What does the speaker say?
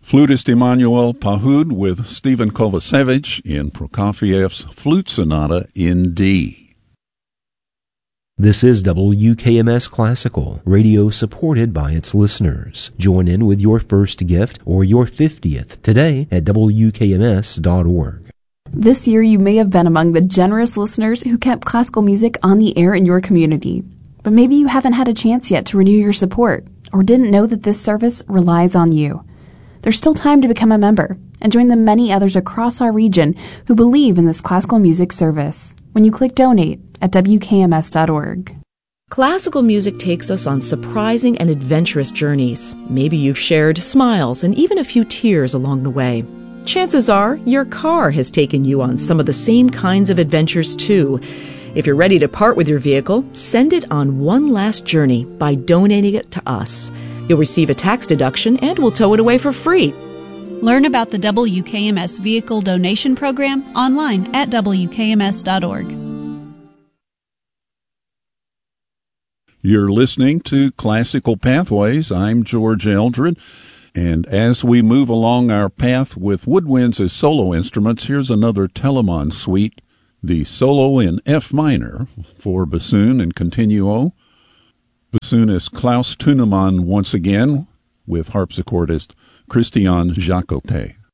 Flutist Emanuel Pahud with Stephen Kovacevic in Prokofiev's Flute Sonata in D. This is WKMS Classical, radio supported by its listeners. Join in with your first gift or your 50th today at WKMS.org. This year you may have been among the generous listeners who kept classical music on the air in your community. But maybe you haven't had a chance yet to renew your support or didn't know that this service relies on you. There's still time to become a member and join the many others across our region who believe in this classical music service when you click Donate at WKMS.org. Classical music takes us on surprising and adventurous journeys. Maybe you've shared smiles and even a few tears along the way. Chances are your car has taken you on some of the same kinds of adventures too. If you're ready to part with your vehicle, send it on one last journey by donating it to us. You'll receive a tax deduction and we'll tow it away for free. Learn about the WKMS Vehicle Donation Program online at WKMS.org. You're listening to Classical Pathways. I'm George Eldred. And as we move along our path with woodwinds as solo instruments, here's another Telemann suite, the solo in F minor for bassoon and continuo. Bassoonist Klaus Thunemann once again with harpsichordist Christian Jacotet.